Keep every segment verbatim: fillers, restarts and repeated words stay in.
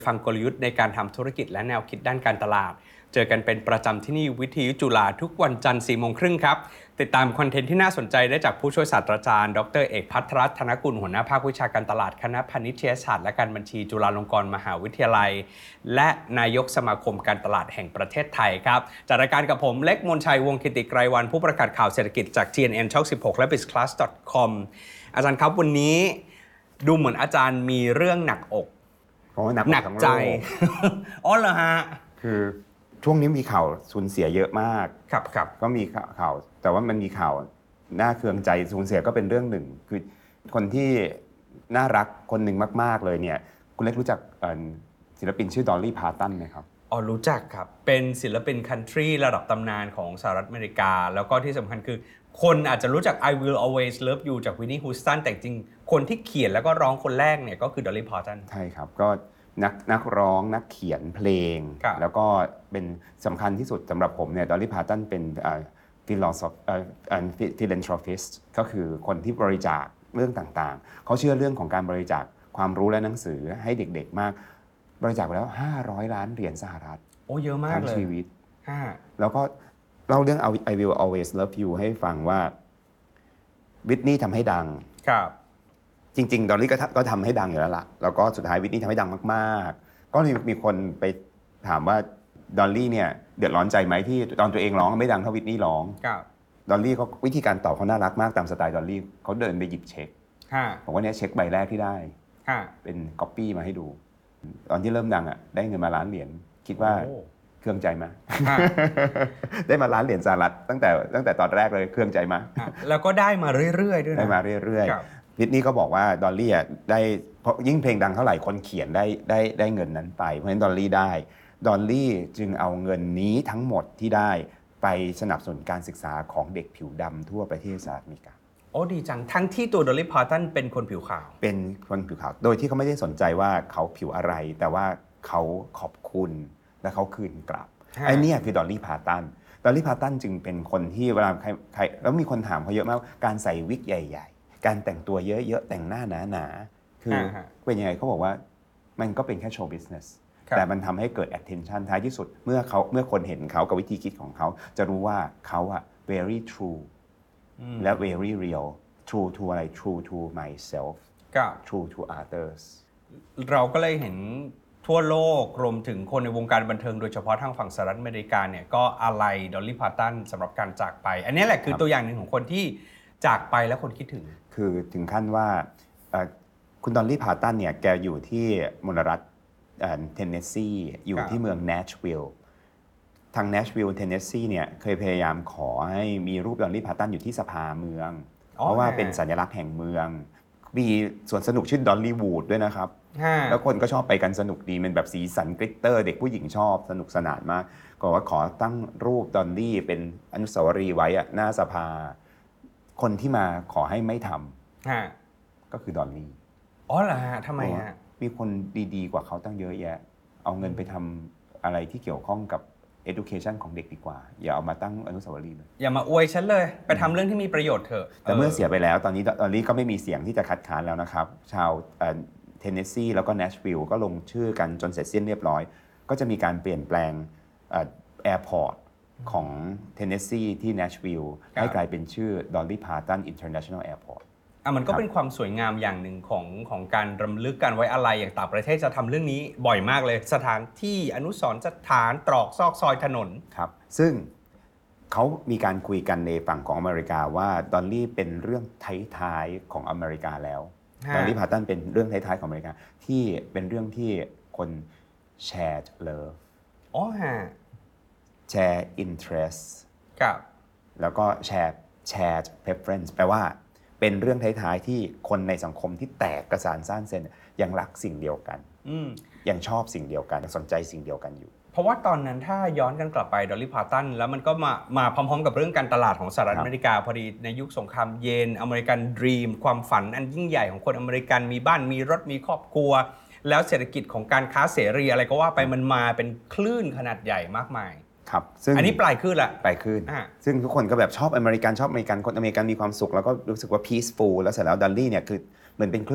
ฟังกลยุทธ์ในการทำธุรกิจและแนวคิดด้านการตลาดเจอกันเป็นประจำที่นี่วิทยุจุฬาทุกวันจันทร์สี่โมงครึ่งครับติดตามคอนเทนต์ที่น่าสนใจได้จากผู้ช่วยศาสตราจารย์ดรเอกภัทรรัตน์ธนกุลหัวหน้าภาควิชาการตลาดคณะพาณิชยศาสตร์และการบัญชีจุฬาลงกรณ์มหาวิทยาลัยและนายกสมาคมการตลาดแห่งประเทศไทยครับจัดรายการกับผมเล็กมนชัยวงศ์กิติไกรวรรณผู้ประกาศข่าวเศรษฐกิจจาก ที เอ็น เอ็น ช่องสิบหกและ บิส คลาส ดอท คอม อาจารย์ครับวันนี้ดูเหมือนอาจารย์มีเรื่องหนักอกหนักใจ อ๋อเหรอฮะคือช่วงนี้มีข่าวสูญเสียเยอะมากครับครับก็มีข่าวแต่ว่ามันมีข่าวน่าเคืองใจสูญเสียก็เป็นเรื่องหนึ่งคือคนที่น่ารักคนหนึ่งมากๆเลยเนี่ยคุณเล็กรู้จักศิลปินชื่อดอลลี่พาร์ตันไหมครับอ๋อรู้จักครับเป็นศิลปินคันทรีระดับตำนานของสหรัฐอเมริกาแล้วก็ที่สำคัญคือคนอาจจะรู้จัก I Will Always Love You จากวินนี่ ฮูสตันแต่จริงคนที่เขียนแล้วก็ร้องคนแรกเนี่ยก็คือดอลลี่พาร์ตันใช่ครับก็นักนักร้องนักเขียนเพลงแล้วก็เป็นสำคัญที่สุดสำหรับผมเนี่ยดอลลี่พาร์ตันเป็นฟิลโซฟิเลนทรอฟิสต์ก็คือคนที่บริจาคเรื่องต่างๆเขาเชื่อเรื่องของการบริจาคความรู้และหนังสือให้เด็กๆมากบริจาคไปแล้วห้าร้อยล้านเหรียญสหรัฐโอ้เยอะมากเลยทั้งชีวิตแล้วก็เล่าเรื่อง I Will Always Love You ให้ฟังว่าวิทนี่ทำให้ดังครับจริงๆดอลลี่ก็ทำให้ดังอยู่แล้วล่ะแล้วก็สุดท้ายวิทนี่ทำให้ดังมากๆก็มีคนไปถามว่าดอลลี่เนี่ยเดือดร้อนใจไหมที่ตอนตัวเองร้องไม่ดังเท่าวิทนี่ร้องดอลลี่ก็วิธีการตอบเขาน่ารักมากตามสไตล์ดอลลี่เขาเดินไปหยิบเช็คบอกว่าเนี่ยเช็คใบแรกที่ได้เป็นก๊อปปี้มาให้ดูตอนที่เริ่มดังอ่ะได้เงินมาล้านเหรียญคิดว่าเครื่องใจมาได้มาล้านเหรียญสหรัฐตั้งแต่ตั้งแต่ตอนแรกเลยเครื่องใจมาแล้วก็ได้มาเรื่อยๆด้วยนะได้มาเรื่อยๆวิทนี่ก็บอกว่าดอลลี่อ่ะได้เพราะยิ่งเพลงดังเท่าไหร่คนเขียนได้ได้ได้เงินนั้นไปเพราะฉะนั้นดอลลี่ได้ดอลลี่จึงเอาเงินนี้ทั้งหมดที่ได้ไปสนับสนุนการศึกษาของเด็กผิวดำทั่วประเทศสหรัฐอเมริกาโอ้ดีจังทั้งที่ตัวดอลลี่พาร์ตันเป็นคนผิวขาวเป็นคนผิวขาวโดยที่เขาไม่ได้สนใจว่าเขาผิวอะไรแต่ว่าเขาขอบคุณและเขาคืนกลับไอ้นี่คือดอลลี่พาร์ตันดอลลี่พาร์ตันจึงเป็นคนที่เวลาใครใครแล้วมีคนถามเขาเยอะมากการใส่วิกใหญ่ๆการแต่งตัวเยอะๆแต่งหน้าหนาๆคือเป็นยังไงเขาบอกว่ามันก็เป็นแค่โชว์บิสเนสแต่มันทำให้เกิด attention ท้ายที่สุดเมื่อเขาเมื่อคนเห็นเขากับวิธีคิดของเขาจะรู้ว่าเขาอะ very true และ very real true to อะไร true to myself true to others เราก็เลยเห็นทั่วโลกรวมถึงคนในวงการบันเทิงโดยเฉพาะทางฝั่งสหรัฐอเมริกาเนี่ยก็อาลัยดอลลี่พาร์ตันสำหรับการจากไปอันนี้แหละคือตัวอย่างหนึ่งของคนที่จากไปแล้วคนคิดถึงคือถึงขั้นว่าคุณดอลลี่พาร์ตันเนี่ยแกอยู่ที่มลรัฐเทนเนสซีอยู่ที่เมืองเนชวิลล์ทางเนชวิลล์เทนเนสซีเนี่ยเคยพยายามขอให้มีรูปดอลลี่พาร์ตันอยู่ที่สภาเมืองเพราะว่าเป็นสัญลักษณ์แห่งเมืองมีสวนสนุกชื่อดอลลี่วูดด้วยนะครับแล้วคนก็ชอบไปกันสนุกดีมันแบบสีสันกริตเตอร์เด็กผู้หญิงชอบสนุกสนานมากก็ว่าขอตั้งรูปดอลลี่เป็นอนุสาวรีย์ไว้หน้าสภาคนที่มาขอให้ไม่ทำก็คือดอลลี่อ๋อเหรอฮะทำไมฮะมีคนดีๆกว่าเขาตั้งเยอะแยะเอาเงินไปทำอะไรที่เกี่ยวข้องกับ education ของเด็กดีกว่าอย่าเอามาตั้งอนุสาวรีย์เลยอย่ามาอวยฉันเลยไปทำเรื่องที่มีประโยชน์เถอะแต่เมื่อเสียไปแล้วตอนนี้ตอนนี้ก็ไม่มีเสียงที่จะคัดค้านแล้วนะครับชาวเทนเนสซีแล้วก็เนชวิลล์ก็ลงชื่อกันจนเสร็จสิ้นเรียบร้อยก็จะมีการเปลี่ยนแปลงแอร์พอร์ตของเทนเนสซีที่เนชวิลล์ให้กลายเป็นชื่อ Dolly Parton International Airport อ่ะมันก็เป็นความสวยงามอย่างหนึ่งของของการรำลึกการไว้อาลัยอย่างต่างประเทศจะทำเรื่องนี้บ่อยมากเลยสถานที่อนุสรณ์สถานตรอกซอกซอยถนนครับซึ่งเขามีการคุยกันในฝั่งของอเมริกาว่าดอลลี่เป็นเรื่องท้ายๆของอเมริกาแล้วดอลลี่พาร์ตันเป็นเรื่องท้ายๆของอเมริกาที่เป็นเรื่องที่คนแชร์เลิฟอ๋อฮะแชร์อินเทรสครับแล้วก็แชร์แชร์เพรฟเฟรนซ์แปลว่าเป็นเรื่องท้ายๆที่คนในสังคมที่แตกกระสานซ่านเซนยังรักสิ่งเดียวกันยังชอบสิ่งเดียวกันสนใจสิ่งเดียวกันอยู่เพราะว่าตอนนั้นถ้าย้อนกันกลับไปดอลลี่พาร์ตันแล้วมันก็มามาพร้อมๆกับเรื่องการตลาดของสหรัฐอเมริกาพอดีในยุคสงครามเย็นอเมริกันดรีมความฝันอันยิ่งใหญ่ของคนอเมริกันมีบ้านมีรถมีครอบครัวแล้วเศรษฐกิจของการค้าเสรีอะไรก็ว่าไปมันมาเป็นคลื่นขนาดใหญ่มากมายครับซึ่งอันนี้ปลายคลื่นละปลายคลื่นซึ่งทุกคนก็แบบชอบอเมริกันชอบอเมริกันคนอเมริกันมีความสุขแล้วก็รู้สึกว่า peaceful แล้วเสร็จแล้วดอลลี่เนี่ยคือเหมือนเป็นคลื่น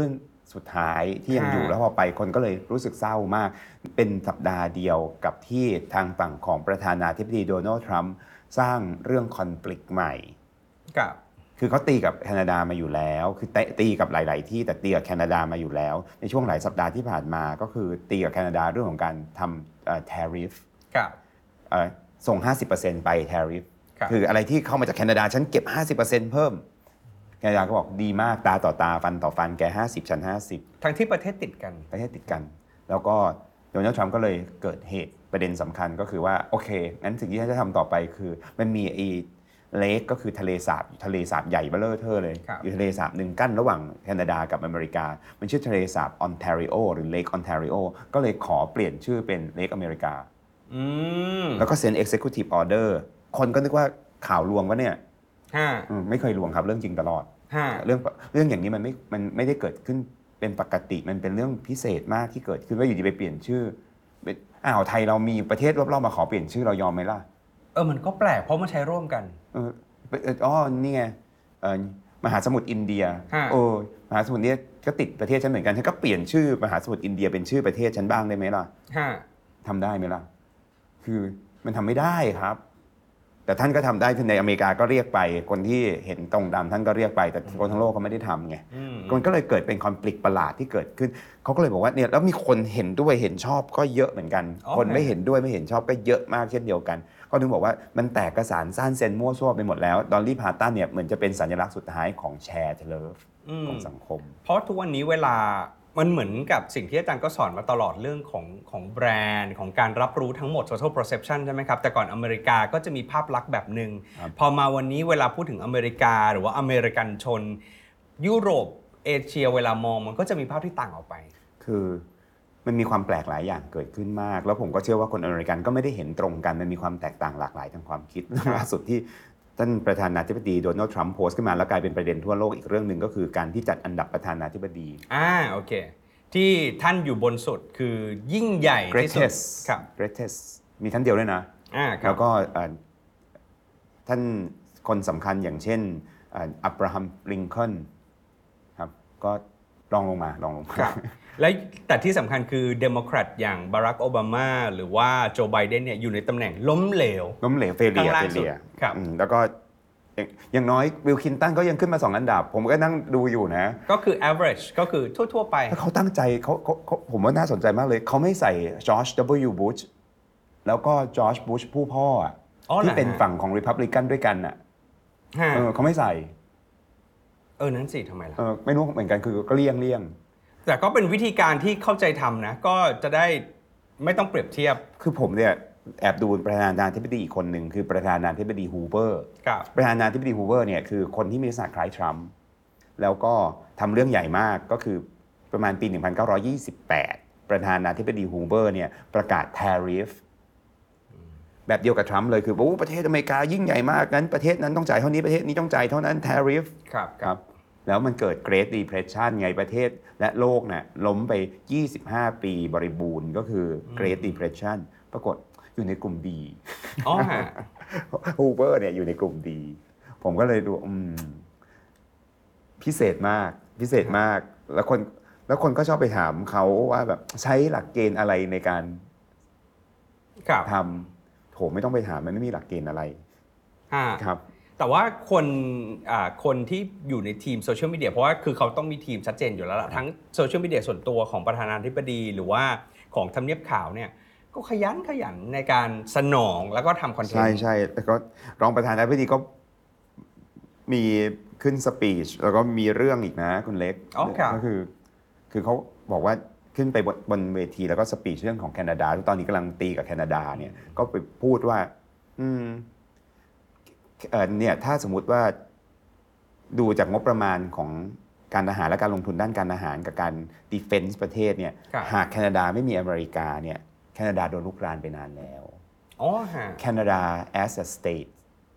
สุดท้ายที่ยังอยู่ค่ะแล้วพอไปคนก็เลยรู้สึกเศร้ามากเป็นสัปดาห์เดียวกับที่ทางฝั่งของประธานาธิบดีโดนัลด์ทรัมป์สร้างเรื่องคอนฟ lict ใหม่กับคือเขาตีกับแคนาดามาอยู่แล้วคือเตะตีกับหลาย ๆ ที่แต่ตีกับแคนาดามาอยู่แล้ว ในช่วงหลายสัปดาห์ที่ผ่านมาก็คือตีกับแคนาดาเรื่องของการทำเอ่อ tariff กับเอ่อส่ง ห้าสิบเปอร์เซ็นต์ ไป tariff ครับคืออะไรที่เข้ามาจากแคนาดาฉันเก็บ ห้าสิบเปอร์เซ็นต์ เพิ่มแคนาดาก็บอกดีมากตาต่อตาฟันต่อฟันแกห้าสิบฉันห้าสิบทั้งที่ประเทศติดกันประเทศติดกัน แล้วก็โดนัลด์ทรัมป์ก็เลยเกิดเหตุประเด็นสำคัญก็คือว่าโอเคงั้นสิ่งที่ฉันจะทำต่อไปคือมันมีไอ้เลคก็คือทะเลสาบอยู่ทะเลสาบใหญ่เบ้อเร่อเทอเลยครับอยู่ทะเลสาบหนึ่งกั้นระหว่างแคนาดากับอเมริกา มันชื่อทะเลสาบออนแทริโอหรือเลคออนแทริโอก็เลยขอเปลี่ยนชื่อเป็นเลคอเมริกาอืมแล้วก็เซ็น Executive Order คนก็นึกว่าข่าวลวงวะเนี่ยห้าอืมไม่เคยลวงครับเรื่องจริงตลอดห้าเรื่องเรื่องอย่างนี้มันไม่มันไม่ได้เกิดขึ้นเป็นปกติมันเป็นเรื่องพิเศษมากที่เกิดขึ้นว่าอยู่ดีไปเปลี่ยนชื่อเป็นอ้าวไทยเรามีประเทศรอบๆมาขอเปลี่ยนชื่อเรายอมไหมล่ะเออมันก็แปลกเพราะมันใช้ร่วมกันเออเอออ๋อนี่ไงเอ่อมหาสมุทรอินเดียฮะโอ้มหาสมุทรเนี้ยก็ติดประเทศฉันเหมือนกันฉันก็เปลี่ยนชื่อมหาสมุทรอินเดียเป็นชื่อประเทศฉันบ้างได้ไหมล่ะห้าทำได้ไหมล่ะคือมันทำไม่ได้ครับ แต่ท่านก็ทำได้ในอเมริกาก็เรียกไปคนที่เห็นตรงดำท่านก็เรียกไปแต่คนทั้งโลกเขาไม่ได้ทำไงอืมมันก็เลยเกิดเป็นคอนฟ lict ประหลาดที่เกิดขึ้นเขาก็เลยบอกว่าเนี่ยแล้วมีคนเห็นด้วยเห็นชอบก็เยอะเหมือนกันอ๋อคนไม่เห็นด้วยไม่เห็นชอบก็เยอะมากเช่นเดียวกันเขาถึงบอกว่ามันแตกกระสานซ่านเซนมั่วซั่วไปหมดแล้วดอลลี่พาร์ตันเนี่ยเหมือนจะเป็นสัญลักษณ์สุดท้ายของแชร์เลิฟอืมของสังคมเพราะทุกวันนี้เวลามันเหมือนกับสิ่งที่อาจารย์ก็สอนมาตลอดเรื่องของของแบรนด์ของการรับรู้ทั้งหมด social perception ใช่ไหมครับ แต่ก่อนอเมริกาก็จะมีภาพลักษณ์แบบหนึ่งครับพอมาวันนี้เวลาพูดถึงอเมริกาหรือว่าอเมริกันชน ยุโรปเอเชียเวลามองมันก็จะมีภาพที่ต่างออกไปคือมันมีความแปลกหลายอย่างเกิดขึ้นมาก แล้วผมก็เชื่อว่าคนอเมริกันก็ไม่ได้เห็นตรงกันมันมีความแตกต่างหลากหลายทางความคิดล่าสุดที่ท่านประธานาธิบดีโดนัลด์ทรัมป์โพสต์ขึ้นมาแล้วกลายเป็นประเด็นทั่วโลกอีกเรื่องหนึ่งก็คือการที่จัดอันดับประธานาธิบดีอ่าโอเค ที่ท่านอยู่บนสุดคือยิ่งใหญ่ที่สุด greatest ครับ greatest มีท่านเดียวด้วยนะอ่าครัแล้บวก็เอ่อท่านคนสำคัญอย่างเช่นอับราฮัมลิงคอล์นครับก็รองลงมารองลงมาครับและแต่ที่สำคัญคือเดโมแครตอย่างบารักโอบามาหรือว่าโจไบเดนเนี่ยอยู่ในตำแหน่งล้มเหลวล้มเหลวเฟเลียข้างล่างเฟเลียสุดครับอืมแล้วก็อย่างอย่างน้อยวิลคินตันก็ยังขึ้นมาสองอันดับ ผมก็นั่งดูอยู่นะก็คือ average ก็คือทั่ว ๆ ไปถ้าเขาตั้งใจเขาเขาเขาผมว่าน่าสนใจมากเลย เขาไม่ใส่จอร์จ ดับเบิลยู บุชแล้วก็จอร์จ บุชผู้พ่ออะอ๋อเหรอที่เป็นฮะฝั่งของริพับลิกันด้วยกันอ่ะฮะเออเขาไม่ใส่เออ นั้นสิทำไมล่ะเออไม่รู้เหมือนกันคือก็เลี่ยงเลี่ยงแต่ก็เป็นวิธีการที่เข้าใจทำนะ ก็จะได้ไม่ต้องเปรียบเทียบคือผมเนี่ยแอบดูประธานาธิบดีอีกคนหนึ่งคือประธานาธิบดีฮูเบอร์กับประธานาธิบดีฮูเบอร์เนี่ยคือคนที่มีลักษณะคล้ายทรัมป์แล้วก็ทำเรื่องใหญ่มากก็คือประมาณปี หนึ่งพันเก้าร้อยยี่สิบแปด ประธานาธิบดีฮูเบอร์เนี่ยประกาศ tariff แบบเดียวกับทรัมป์เลยคือบอกว่าประเทศอเมริกายิ่งใหญ่มากงั้นประเทศนั้นต้องจ่ายเท่านี้ประเทศนี้ต้องจ่ายเท่านั้น tariff ครับครับแล้วมันเกิด Great Depression ไงประเทศและโลกน่ะล้มไปยี่สิบห้าปีบริบูรณ์ก็คือ Great Depression ปรากฏอยู่ในกลุ่มดีอ๋อฮะฮูเบอร์เนี่ยอยู่ในกลุ่มดี ผมก็เลยดูอืมพิเศษมากพิเศษมาก แล้วคนแล้วคนก็ชอบไปถามเขาว่าแบบใช้หลักเกณฑ์อะไรในการครับทำโถไม่ต้องไปถามมันไม่มีหลักเกณฑ์อะไรฮะครับแต่ว่าคนอ่าคนที่อยู่ในทีมโซเชียลมีเดียเพราะว่าคือเขาต้องมีทีมชัดเจนอยู่แล้วล่ะทั้งโซเชียลมีเดียส่วนตัวของประธานาธิบดี หรือว่าของทำเนียบข่าวเนี่ยก็ขยันขยันในการสนองแล้วก็ทำคอนเทนต์ใช่ใช่แล้วก็รองประธานาธิบดีก็มีขึ้นสปีชแล้วก็มีเรื่องอีกนะคุณเล็กอ๋อครับก็คือ คือเขาบอกว่าขึ้นไปบนบนเวทีแล้วก็สปีชเรื่องของแคนาดาตอนนี้กำลังตีกับแคนาดาเนี่ยก็ไปพูดว่า อืมเอ่อเนี่ยถ้าสมมุติว่าดูจากงบประมาณของการทหารและการลงทุนด้านการทหารกับการดีเฟนซ์ประเทศเนี่ยครับหากแคนาดาไม่มีอเมริกาเนี่ยแคนาดาโดนลุกรานไปนานแล้วอ๋อฮะ Canada as a state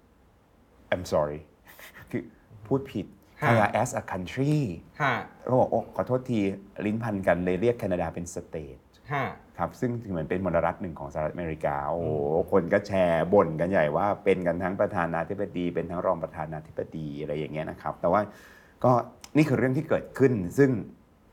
I'm sorry คือพูดผิดฮะ Canada as a country ฮะเขาบอกโอ้ขอโทษทีลิ้นพันกันเลยเรียกแคนาดาเป็น state ฮะครับซึ่งเหมือนเป็นมลรัฐหนึ่งของสหรัฐอเมริกาโอ้โหคนก็แชร์บ่นกันใหญ่ว่าเป็นกันทั้งประธานาธิบดีเป็นทั้งรองประธานาธิบดีอะไรอย่างเงี้ยนะครับ แต่ว่าก็นี่คือเรื่องที่เกิดขึ้นซึ่ง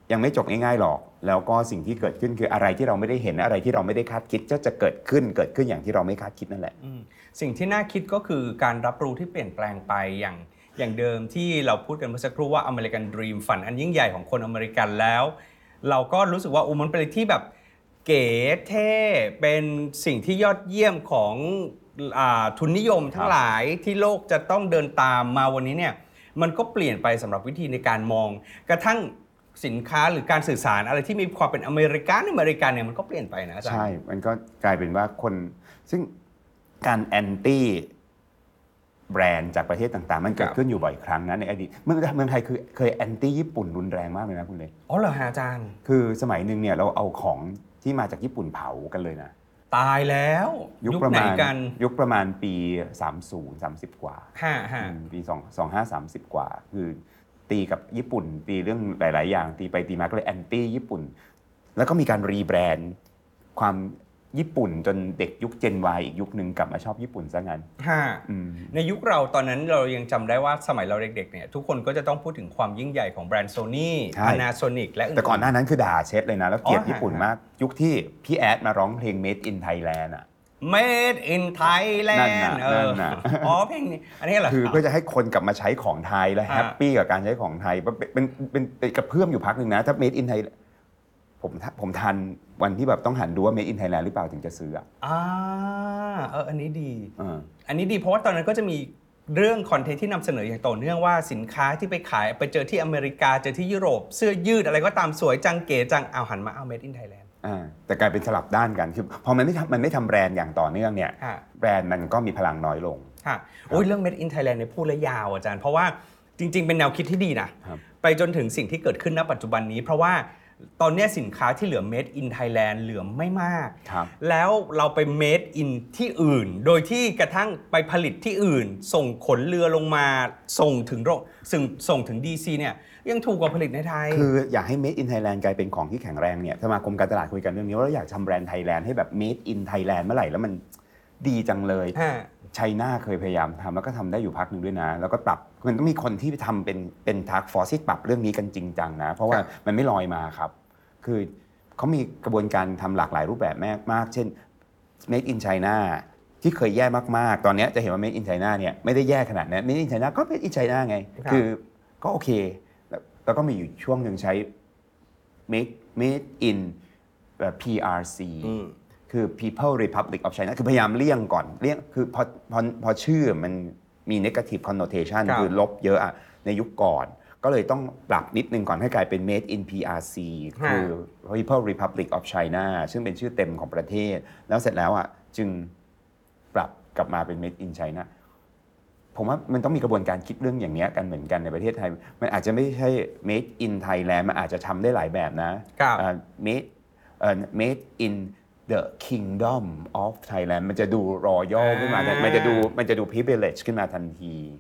ยังไม่จบง่ายๆหรอกแล้วก็สิ่งที่เกิดขึ้นคืออะไรที่เราไม่ได้เห็นอะไรที่เราไม่ได้คาดคิดก็จะเกิดขึ้นเกิดขึ้นอย่างที่เราไม่คาดคิดนั่นแหละสิ่งที่น่าคิดก็คือการรับรู้ที่เปลี่ยนแปลงไปอย่างอย่างเดิมที่เราพูดกันเมื่อสักครู่ว่า American Dream ฝันอันยิ่งใหญ่ของคนอเมริกันแล้วเราก็รู้สึกว่าโอ้มันเป็นอะไรที่แบบเก๋เท่เป็นสิ่งที่ยอดเยี่ยมของอ่าทุนนิยมทั้งหลายที่โลกจะต้องเดินตามมาวันนี้เนี่ยมันก็เปลี่ยนไปสำหรับวิธีในการมองกระทั่งสินค้าหรือการสื่อสารอะไรที่มีความเป็นอเมริกันอเมริกันเนี่ยมันก็เปลี่ยนไปนะอาจารย์ใช่มันก็กลายเป็นว่าคนซึ่งการแอนตี้แบรนด์จากประเทศต่างๆมันเกิดขึ้นอยู่บ่อยครั้งนะในอดีตเมืองเมืองไทยคือเคยแอนตี้ญี่ปุ่นรุนแรงมากเลยนะคุณเล็กอ๋อเหรอฮะอาจารย์คือสมัยหนึ่งเนี่ยเราเอาของที่มาจากญี่ปุ่นเผากันเลยนะตายแล้วยุคประมาณยุคประมาณปีสามสิบ สามสิบกว่าฮะฮะปีสอง สองพันห้าร้อยสามสิบกว่าคือตีกับญี่ปุ่นตีเรื่องหลายๆอย่างตีไปตีมาก็เลยแอนตี้ญี่ปุ่นแล้วก็มีการรีแบรนด์ความญี่ปุ่นจนเด็กยุค Gen Y อีกยุคนึงกลับมาชอบญี่ปุ่นซะงั้นฮะในยุคเราตอนนั้นเรายังจำได้ว่าสมัยเราเด็กๆเนี่ยทุกคนก็จะต้องพูดถึงความยิ่งใหญ่ของแบรนด์ Sony Panasonic และอื่นๆแต่ก่อนหน้านั้นคือด่าเช็ดเลยนะแล้วเกลียดญี่ปุ่นมากยุคที่พี่แอดมาร้องเพลง Made in Thailand อ่ะ Made in Thailand นั่นน่ะนั่นน่ะอ๋อเพลงนี้อันนี้เหรอคือเพื่อจะให้คนกลับมาใช้ของไทยและแฮปปี้กับการใช้ของไทยเป็นเป็นเป็นกระเพื่อมอยู่พักนึงนะถ้า Made in Thailandผมผมทันวันที่แบบต้องหันดูว่า Made in Thailand หรือเปล่าถึงจะซื้ออ่ะอ่าเอออันนี้ดีอันนี้ดีเพราะว่าตอนนั้นก็จะมีเรื่องคอนเทนต์ที่นำเสนออย่างต่อเนื่องว่าสินค้าที่ไปขายไปเจอที่อเมริกาเจอที่ยุโรปเสื้อยืดอะไรก็ตามสวยจังเก๋จังเอาหันมาเอา Made in Thailand อ่าแต่กลายเป็นสลับด้านกันคือพอมันไม่ทำมันไม่ทำแบรนด์อย่างต่อเนื่องเนี่ยแบรนด์มันก็มีพลังน้อยลงค่ะโอ้ยเรื่อง Made in Thailand เนี่ยพูดแล้วยาวอาจารย์เพราะว่าจริงๆเป็นแนวคิดที่ดีนะไปจนถึงสิ่งที่เกิดขึ้นณปัจจุบันนี้เพราะว่าตอนนี้สินค้าที่เหลือ Made in Thailand เหลือไม่มากแล้วเราไป Made in ที่อื่นโดยที่กระทั่งไปผลิตที่อื่นส่งขนเรือลงมาส่งถึงโรงส่งส่งถึง ดี ซี เนี่ยยังถูกกว่าผลิตในไทยคืออยากให้ Made in Thailand กลายเป็นของที่แข็งแรงเนี่ยสมาคมการตลาดคุยกันเรื่องนี้ว่าเราอยากทำแบรนด์ Thailand ให้แบบ Made in Thailand เมื่อไหร่แล้วมันดีจังเลยไชน่าเคยพยายามทำแล้วก็ทำได้อยู่พักหนึ่งด้วยนะแล้วก็ปรับมันต้องมีคนที่ทำเป็นเป็นทาร์กฟอร์ซที่ปรับเรื่องนี้กันจริงจังนะเพราะว่ามันไม่ลอยมาครับคือเขามีกระบวนการทำหลากหลายรูปแบบมากเช่น Made in China ที่เคยแย่มากๆตอนนี้จะเห็นว่า Made in China เนี่ยไม่ได้แย่ขนาดนั้น Made in China ก็ Made in China ไงคือก็โอเคแล้วก็มีอยู่ช่วงหนึ่งใช้ Made Made in แบบ พี อาร์ ซี คือ People Republic of China คือพยายามเลี่ยงก่อนเลี่ยงคือพอพอพอชื่อมันมี negative connotation คือลบเยอะอะในยุคก่อนก็เลยต้องปรับนิดนึงก่อนให้กลายเป็น Made in พี อาร์ ซี คือ People Republic of China ซึ่งเป็นชื่อเต็มของประเทศแล้วเสร็จแล้วอ่ะจึงปรับกลับมาเป็น Made in China ผมว่ามันต้องมีกระบวนการคิดเรื่องอย่างนี้กันเหมือนกันในประเทศไทยมันอาจจะไม่ใช่ Made in Thailand มันอาจจะทำได้หลายแบบนะ Made Made in The Kingdom of Thailand มันจะดูรอยัลขึ้นมามันจะดูมันจะดู privilege ขึ้นมาทันที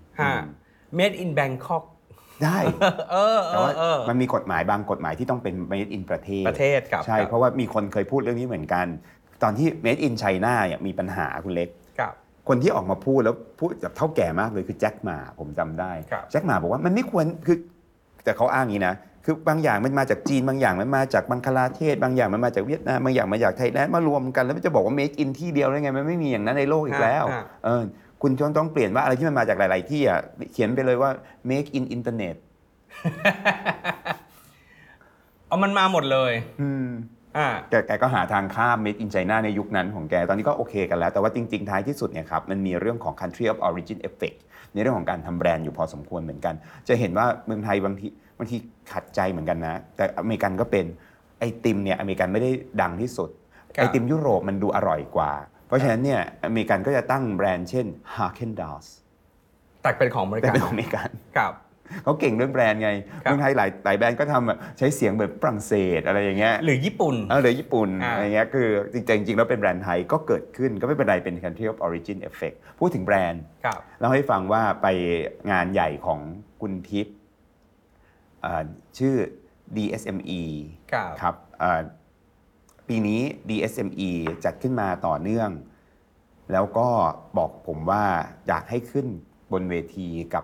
Made in Bangkok ได้แต่ว่ามันมีกฎหมายบางกฎหมายที่ต้องเป็น Made in ประเทศประเทศครับใช่เพราะว่ามีคนเคยพูดเรื่องนี้เหมือนกันตอนที่ Made in China เนี่ยมีปัญหาคุณเล็กคนที่ออกมาพูดแล้วพูดแบบเท่าแก่มากเลยคือแจ็คหม่าผมจำได้แจ็คหม่าบอกว่ามันไม่ควรคือแต่เขาอ้างอย่างนี้นะคือบางอย่างมันมาจากจีนบางอย่างมันมาจากบังคลาเทศบางอย่างมันมาจากเวียดนามบางอย่างมาจากไทยแลนด์มารวมกันแล้วมันจะบอกว่า Made in ที่เดียวได้ไงมันไม่มีอย่างนั้นในโลกอีกแล้วเออคุณจงต้องเปลี่ยนว่าอะไรที่มันมาจากหลายๆที่อ่ะเขียนไปเลยว่า Make in Internet เอามันมาหมดเลยอืมอ่าแกแกก็หาทางข้าม Made in China ในยุคนั้นของแกตอนนี้ก็โอเคกันแล้วแต่ว่าจริงๆท้ายที่สุดเนี่ยครับมันมีเรื่องของ country of origin effect ในเรื่องของการทำแบรนด์อยู่พอสมควรเหมือนกันจะเห็นว่าเมืองไทยบางทีบางทีขัดใจเหมือนกันนะแต่อเมริกันก็เป็นไอติมเนี่ยอเมริกันไม่ได้ดังที่สุดไอติมยุโรปมันดูอร่อยกว่าเพราะฉะนั้นเนี่ยอเมริกันก็จะตั้งแบรนด์เช่น Haagen-Dazs แต่เป็นของอเมริกันเป็นของอเมริกันครับเขาเก่งเรื่องแบรนด์ไงเมืองไทยหลายหลายแบรนด์ก็ทำแบบใช้เสียงแบบฝรั่งเศสอะไรอย่างเงี้ยหรือญี่ปุ่นเออหรือญี่ปุ่นอะไรเงี้ยคือจริงๆจริงๆแล้วเป็นแบรนด์ไทยก็เกิดขึ้นก็ไม่เป็นไรเป็น country of origin effect พูดถึงแบรนด์เราให้ฟังว่าไปงานใหญ่ของคุณทิพย์ชื่อ ดี เอส เอ็ม อี ครับปีนี้ ดี เอส เอ็ม อี จัดขึ้นมาต่อเนื่องแล้วก็บอกผมว่าอยากให้ขึ้นบนเวทีกับ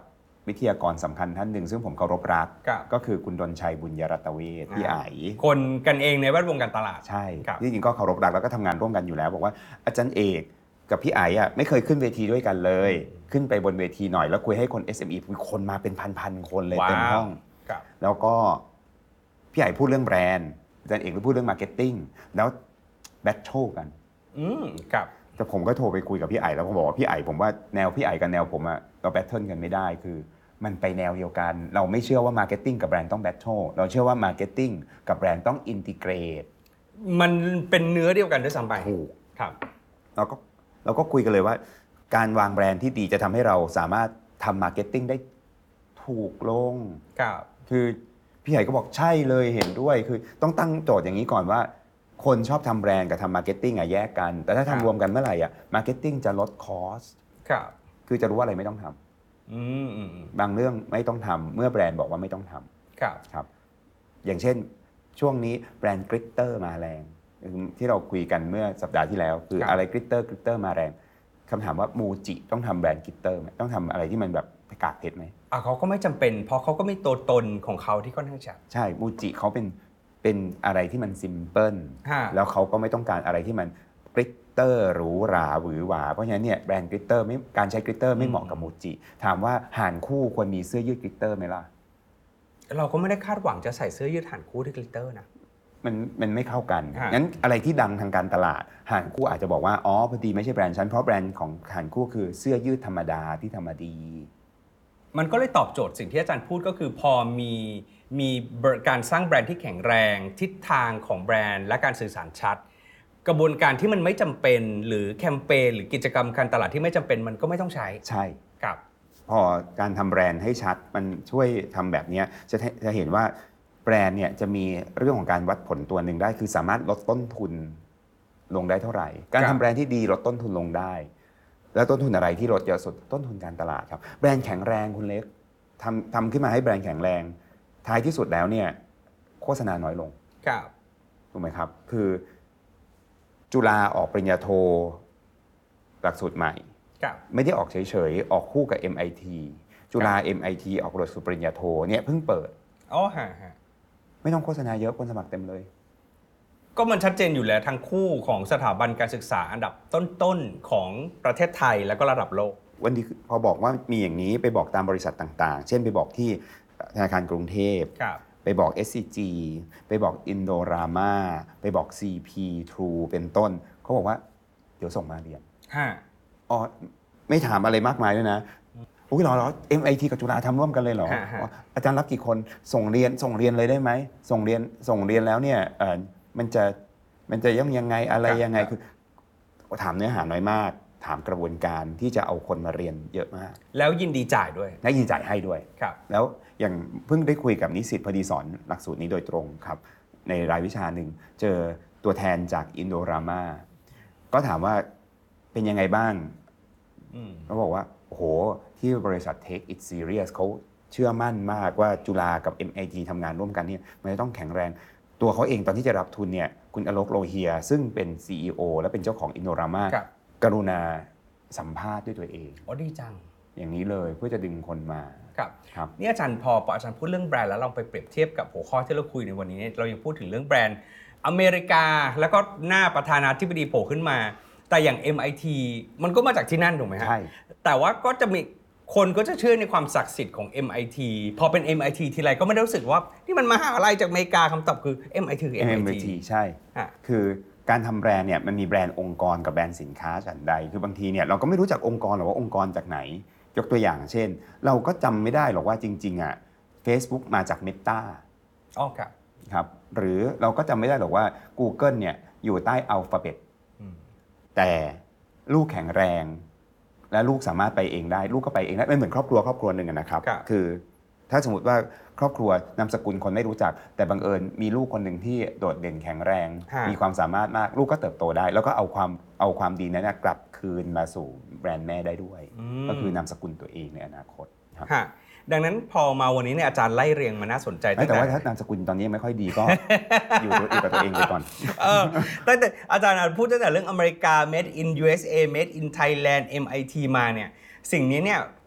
วิทยากรสำคัญท่านหนึ่งซึ่งผมเคารพรักครับก็คือคุณดลชัยบุญยรัตเวชพี่ไอ๋คนกันเองในแวดวงการตลาดใช่ครับที่จริงก็เคารพรักแล้วก็ทำงานร่วมกันอยู่แล้วบอกว่าอาจารย์เอกกับพี่ไอ๋อ่ะไม่เคยขึ้นเวทีด้วยกันเลย ขึ้นไปบนเวทีหน่อยแล้วคุยให้คน เอส เอ็ม อี คนมาเป็นพันๆคนเลยว้าวเต็มห้องครับแล้วก็พี่ไอ๋พูดเรื่องแบรนด์อาจารย์เอกพูดเรื่องมาร์เก็ตติ้งแล้วแบทเทิลกันอืมครับแต่ผมก็โทรไปคุยกับพี่ไอ๋แล้วผมบอกว่าพี่ไอ๋ผมว่าแนวพี่ไอ๋กับแนวผมอะเราแบทเทิลกันไม่ได้คือมันไปแนวเดียวกันเราไม่เชื่อว่ามาร์เก็ตติ้งกับแบรนด์ต้องแบทเทิลเราเชื่อว่ามาร์เก็ตติ้งกับแบรนด์ต้องอินทิเกรตมันเป็นเนื้อเดียวกันด้วยซ้ำไปถูกครับเราก็เราก็คุยกันเลยว่า การวางแบรนด์ที่ดีจะทำให้เราสามารถทำมาร์เก็ตติ้งได้ถูกลงครับคือพี่ไห่ก็บอกใช่เลยเห็นด้วยคือต้องตั้งโจทย์อย่างนี้ก่อนว่า คนชอบทำแบรนด์กับทำมาร์เก็ตติ้งอะแยกกัน แต่ถ้าครับทำรวมกันเมื่อไหร่อะมาร์เก็ตติ้งจะลดคอสครับคือจะรู้ว่าอะไรไม่ต้องทำอืมอืมอืมบางเรื่องไม่ต้องทำเมื่อแบรนด์บอกว่าไม่ต้องทำครับครับอย่างเช่นช่วงนี้แบรนด์กริตเตอร์มาแรงที่เราคุยกันเมื่อสัปดาห์ที่แล้วคือครับอะไรกริตเตอร์กริตเตอร์มาแรงคำถามว่ามูจิต้องทำแบรนด์กริตเตอร์ไหมต้องทำอะไรที่มันแบบกากเพชรไหมอ่ะเขาก็ไม่จำเป็น เพราะเขาก็มีตัวตนของเขาที่ค่อนข้างชัดใช่มูจิเขาเป็นเป็นอะไรที่มันซิมเพิลฮะแล้วเขาก็ไม่ต้องการอะไรที่มันกริตเตอร์หรูหราหวือหวาเพราะฉะนั้นเนี่ยแบรนด์กริตเตอร์ไม่การใช้กริตเตอร์ไม่เหมาะกับมูจิถามว่าหานคู่ควรมีเสื้อยืดกริตเตอร์ไหมล่ะเราก็ไม่ได้คาดหวังจะใส่เสื้อยืดหันคู่ที่กลิตเตอร์นะมันมันไม่เข้ากันฮะงั้นอะไรที่ดังทางการตลาดหานคู่อาจจะบอกว่าอ๋อพอดีไม่ใช่แบรนด์ฉันเพราะแบรนด์ของหานคู่คือเสื้อยืดธรรมดาที่ทำมาดีมันก็เลยตอบโจทย์สิ่งที่อาจารย์พูดก็คือพอมีมีการสร้างแบรนด์ที่แข็งแรง ทิศทางของแบรนด์และการสื่อสารชัด กระบวนการที่มันไม่จำเป็นหรือแคมเปญหรือกิจกรรมการตลาดที่ไม่จำเป็นมันก็ไม่ต้องใช้ใช่ครับพอการทำแบรนด์ให้ชัดมันช่วยทำแบบนี้จะจะเห็นว่าแบรนด์เนี่ยจะมีเรื่องของการวัดผลตัวหนึ่งได้ คือสามารถลดต้นทุนลงได้เท่าไหร่ การครัทำบแบรนด์ที่ดีลดต้นทุนลงได้ แล้วต้นทุนอะไรที่ลดเยอะสุดต้นทุนการตลาดครับแบรนด์แข็งแรงคุณเล็กทำทำขึ้นมาให้แบรนด์แข็งแรง ท้ายที่สุดแล้วเนี่ยโฆษณาน้อยลงครับถูกไหมครับ คือจุฬาออกปริญญาโทหลักสูตรใหม่ครับไม่ได้ออกเฉยๆ ออกคู่กับ เอ็ม ไอ ที จุฬา เอ็ม ไอ ที ออกหลักสูตรปริญญาโทเนี่ยเพิ่งเปิดอ๋อฮะฮะไม่ต้องโฆษณาเยอะคนสมัครเต็มเลยก็มันชัดเจนอยู่แล้วทั้งคู่ของสถาบันการศึกษาอันดับต้นๆของประเทศไทยแล้วก็ระดับโลกวันนี้พอบอกว่ามีอย่างนี้ไปบอกตามบริษัทต่างๆ เช่นไปบอกที่ธนาคารกรุงเทพครับไปบอก เอส ซี จี ไปบอก Indorama ไปบอก ซี พี True เป็นต้น เขาบอกว่าเดี๋ยวส่งมาเรียนฮะอ๋อไม่ถามอะไรมากมายด้วยนะโอ้ยเหรอเหรอ เอ็ม ไอ ที กับจุฬาทำร่วมกันเลยเหรอฮะฮะอ๋ออาจารย์รับกี่คนส่งเรียนส่งเรียนเลยได้ไหมส่งเรียนส่งเรียนแล้วเนี่ยเอ่อมันจะมันจะยังยังไงอะไรยังไงคือถามเนื้อหาน้อยมาก ถามกระบวนการที่จะเอาคนมาเรียนเยอะมากแล้วยินดีจ่ายด้วยและยินจ่ายให้ด้วยครับแล้วอย่างเพิ่งได้คุยกับนิสิตพอดีสอนหลักสูตรนี้โดยตรงครับ ในรายวิชาหนึ่งเจอตัวแทนจากอินโดรามาก็ถามว่าเป็นยังไงบ้างอืมเขาบอกว่าโอ้โหที่บริษัท Take It Serious เขาเชื่อมั่นมากว่าจุฬากับ เอ็ม ไอ ที ทำงานร่วมกันเนี่ยมันจะต้องแข็งแรง ตัวเขาเองตอนที่จะรับทุนเนี่ยคุณอโลกโลเฮีย ซึ่งเป็น ซี อี โอ และเป็นเจ้าของอินโดรามาครับกรุณาสัมภาษณ์ด้วยตัวเองอ๋อดีจังอย่างนี้เลยเพื่อจะดึงคนมาครับครับนี่อาจารย์พอพออาจารย์พูดเรื่องแบรนด์แล้วเราไปเปรียบเทียบกับหัวข้อที่เราคุยในวันนี้เนี่ยเรายังพูดถึงเรื่องแบรนด์อเมริกาแล้วก็หน้าประธานาธิบดีโผล่ขึ้นมา แต่อย่าง เอ็ม ไอ ที มันก็มาจากที่นั่นถูกไหมฮะใช่แต่ว่าก็จะมีคนก็จะเชื่อในความศักดิ์สิทธิ์ของ เอ็ม ไอ ที พอเป็น เอ็ม ไอ ที ทีไรก็ไม่ได้รู้สึกว่านี่มันมหาอะไรจากอเมริกาคำตอบคือ เอ็ม ไอ ที คือ เอ็ม ไอ ทีเอ็ม ไอ ที ใช่ฮะคือการทำแบรนด์เนี่ยมันมีแบรนด์องค์กรกับแบรนด์สินค้าฉันใด คือบางทีเนี่ยเราก็ไม่รู้จักองค์กรหรอกว่าองค์กรจากไหน ยกตัวอย่างเช่น เราก็จำไม่ได้หรอกว่าจริงๆอ่ะ Facebook มาจาก Meta อ๋อครับครับหรือเราก็จำไม่ได้หรอกว่า Google เนี่ยอยู่ใต้ Alphabet อืมแต่ลูกแข็งแรง และลูกสามารถไปเองได้ ลูกก็ไปเองได้ไม่เหมือนครอบครัวครอบครัวหนึ่งอะนะครับครับคือถ้าสมมติว่าครอบครัวนามสกุลคนไม่รู้จัก แต่บังเอิญมีลูกคนหนึ่งที่โดดเด่นแข็งแรงฮะมีความสามารถมากลูกก็เติบโตได้ แล้วก็เอาความเอาความดีนั้นนะกลับคืนมาสู่แบรนด์แม่ได้ด้วยมก็คือนามสกุลตัวเองในอนาคตครับฮะดังนั้นพอมาวันนี้เนี่ยอาจารย์ไล่เรียงมาน่าสนใจแต่ว่าถ้านามสกุลตอนนี้ยังไม่ค่อยดีก็ อยู่ตัวอยู่กับตัวเองไปก่อนเออตั้งแต่อาจารย์พูดตั้งแต่เรื่องอเมริกา made in ยู เอส เอ made in Thailand เอ็ม ไอ ที มาเนี่ยสิ่งนี้เนี่ย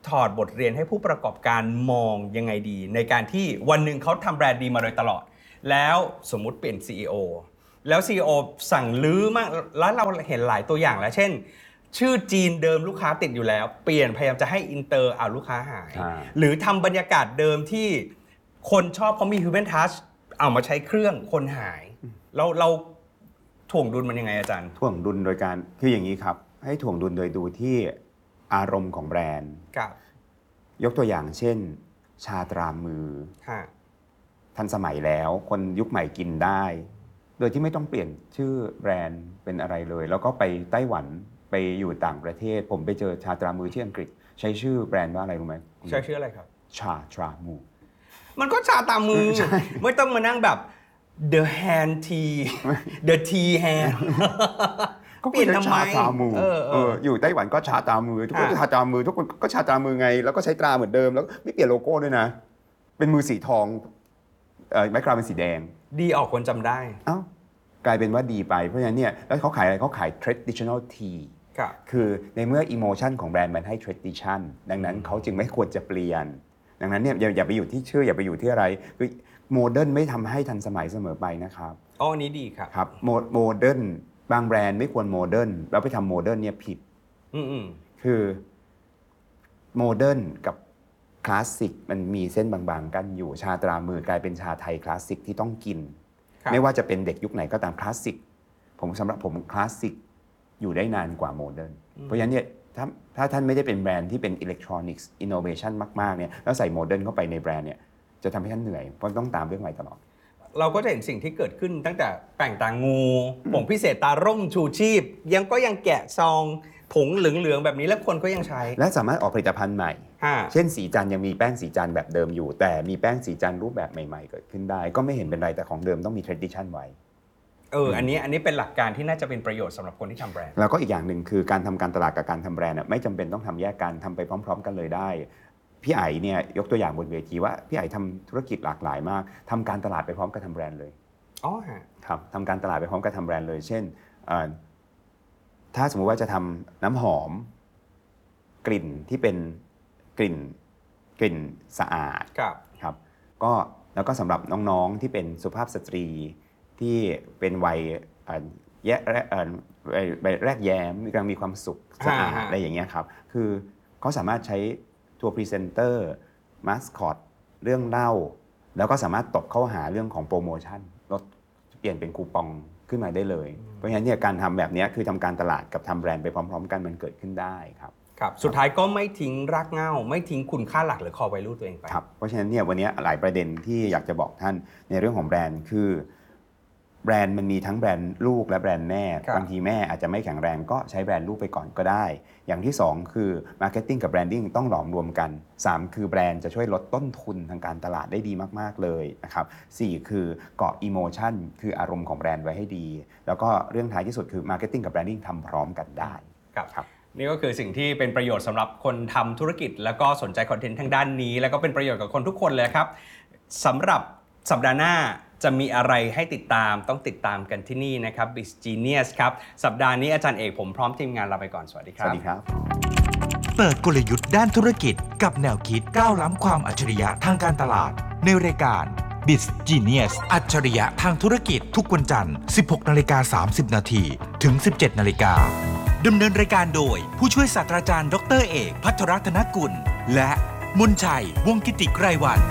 ถอดบทเรียนให้ผู้ประกอบการมองยังไงดี ในการที่วันหนึ่งเขาทำแบรนด์ดีมาโดยตลอดแล้วสมมุติเปลี่ยน ซี อี โอ แล้ว ซี อี โอ สั่งลื้อมากแล้วเราเห็นหลายตัวอย่างแล้วเช่นชื่อจีนเดิมลูกค้าติดอยู่แล้วเปลี่ยนพยายามจะให้อินเตอร์เอาลูกค้าหายหรือทำบรรยากาศเดิมที่คนชอบเพราะมี Human Touch เอามาใช้เครื่องคนหายเราเราถ่วงดุลมันยังไงอาจารย์ถ่วงดุลโดยการคืออย่างนี้ครับให้ถ่วงดุลโดยดูที่อารมณ์ของแบรนด์ยกตัวอย่างเช่นชาตรามือทันสมัยแล้วคนยุคใหม่กินได้โดยที่ไม่ต้องเปลี่ยนชื่อแบรนด์เป็นอะไรเลยแล้วก็ไปไต้หวันไปอยู่ต่างประเทศผมไปเจอชาตรามือที่อังกฤษใช้ชื่อแบรนด์ว่าอะไรรู้ไหมใช้ชื่ออะไรครับชาตรามือมันก็ชาตรามือไม่ต้องมานั่งแบบ the hand tea the tea hand ก็เปลี่ยนทำไมชาตรามือเออเอออยู่ไต้หวันก็ชาตรามือทุกคนชาตรามือทุกคนก็ชาตรามือไงแล้วก็ใช้ตราเหมือนเดิมแล้วไม่เปลี่ยนโลโก้ด้วยนะเป็นมือสีทองเอ่อไม้กราวเป็นสีแดงดีออกคนจำได้เอ้ากลายเป็นว่าดีไปเพราะฉะนั้นเนี่ยแล้วเขาขายอะไรเขาขาย traditional tea คือในเมื่อ emotion ของแบรนด์มันให้ tradition ดังนั้นเขาจึงไม่ควรจะเปลี่ยนดังนั้นเนี่ยอย่าอย่าไปอยู่ที่ชื่ออย่าไปอยู่ที่อะไรคือโมเดิร์นไม่ทำให้ทันสมัยเสมอไปนะครับอ๋ออันนี้ดีครับครับโมเดิร์นบางแบรนด์ไม่ควรโมเดิร์นแล้วไปทำโมเดิร์นเนี่ยผิดอืมคือโมเดิร์นกับคลาสสิกมันมีเส้นบางๆกันอยู่ชาตรามือกลายเป็นชาไทยคลาสสิกที่ต้องกินไม่ว่าจะเป็นเด็กยุคไหนก็ตามคลาสสิกผมสำหรับผมคลาสสิกอยู่ได้นานกว่าโมเดิร์นเพราะฉะนั้นเนี่ยถ้าถ้าท่านไม่ได้เป็นแบรนด์ที่เป็นอิเล็กทรอนิกส์อินโนเวชันมากๆเนี่ยแล้วใส่โมเดิร์นเข้าไปในแบรนด์เนี่ยจะทำให้ท่านเหนื่อยเพราะต้องตามเรื่องใหม่ตลอดเราก็จะเห็นสิ่งที่เกิดขึ้นตั้งแต่แป่งตางูผงพิเศษตาร่มชูชีพยังก็ยังแกะซองผงเหลืองๆแบบนี้แล้วคนก็ยังใช้และสามารถออกผลิตภัณฑ์ใหม่เช่นสีจันยังมีแป้งสีจันแบบเดิมอยู่แต่มีแป้งสีจันรูปแบบใหม่ๆเกิดขึ้นได้ก็ไม่เห็นเป็นไรแต่ของเดิมต้องมี tradition ไว้เอออันนี้อันนี้เป็นหลักการที่น่าจะเป็นประโยชน์สำหรับคนที่ทำแบรนด์แล้วก็อีกอย่างหนึ่งคือการทำการตลาดกับการทำแบรนด์ไม่จำเป็นต้องทำแยกกันทำไปพร้อมๆกันเลยได้พี่ไอ๋เนี่ยยกตัวอย่างบนเวทีว่าพี่ไอ๋ทำธุรกิจหลากหลายมากทำการตลาดไปพร้อมกับทำแบรนด์เลยอ๋อฮะครับทำการตลาดไปพร้อมกับทำแบรนด์เลยเช่นถ้าสมมุติว่าจะทำน้ำหอมกลิ่นที่เป็นกลิ่นกลิ่นสะอาดครับครับก็แล้วก็สำหรับน้องๆที่เป็นสุภาพสตรีที่เป็นวัยแยกแรกแย้มกำลังมีความสุขสะอาดอะไรอย่างเงี้ยครับคือเขาสามารถใช้ตัวพรีเซนเตอร์มาสคอตเรื่องเล่าแล้วก็สามารถตบเข้าหาเรื่องของโปรโมชั่นลดเปลี่ยนเป็นคูปองขึ้นมาได้เลยเพราะฉะนั้นเนี่ยการทำแบบนี้คือทำการตลาดกับทำแบรนด์ไปพร้อมๆกันมันเกิดขึ้นได้ครับครับสุดท้ายก็ไม่ทิ้งรากเหง้าไม่ทิ้งคุณค่าหลักหรือ core value ตัวเองไปครับเพราะฉะนั้นเนี่ยวันนี้หลายประเด็นที่อยากจะบอกท่านในเรื่องของแบรนด์คือแบรนด์มันมีทั้งแบรนด์ลูกและแบรนด์แม่บางทีแม่อาจจะไม่แข็งแรงก็ใช้แบรนด์ลูกไปก่อนก็ได้อย่างที่สองคือ marketing กับ branding ต้องหลอมรวมกันสามคือแบรนด์จะช่วยลดต้นทุนทางการตลาดได้ดีมากๆเลยนะครับสี่คือเกาะ emotion คืออารมณ์ของแบรนด์ไว้ให้ดีแล้วก็เรื่องท้ายที่สุดคือ marketing กับ branding ทำพร้อมกันได้ครับนี่ก็คือสิ่งที่เป็นประโยชน์สำหรับคนทำธุรกิจแล้วก็สนใจคอนเทนต์ทางด้านนี้แล้วก็เป็นประโยชน์กับคนทุกคนเลยครับสำหรับสัปดาห์หน้าจะมีอะไรให้ติดตามต้องติดตามกันที่นี่นะครับ Biz Genius ครับสัปดาห์นี้อาจารย์เอกผมพร้อมทีมงานลาไปก่อนสวัสดีครับสวัสดีครับเปิดกลยุทธ์ด้านธุรกิจกับแนวคิดก้าวล้ำความอัจฉริยะทางการตลาดในรายการ Biz Genius อัจฉริยะทางธุรกิจทุกวันจันทร์ สิบหกนาฬิกาสามสิบนาทีถึง สิบเจ็ดนาฬิกาดำเนินรายการโดยผู้ช่วยศาสตราจารย์ดรเอกภัทรรัตนกุลและมนชัยวงศ์กิติไกรวรรณ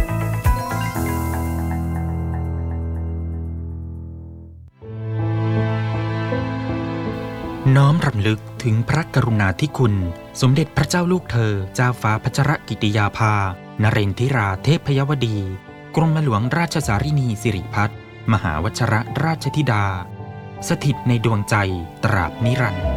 น้อมรำลึกถึงพระกรุณาธิคุณสมเด็จพระเจ้าลูกเธอเจ้าฟ้าพัชรกิติยาภานเรนทิราเทพยวดีกรมหลวงราชสารินีสิริพัฒน์มหาวชรราชธิดาสถิตในดวงใจตราบนิรันดร์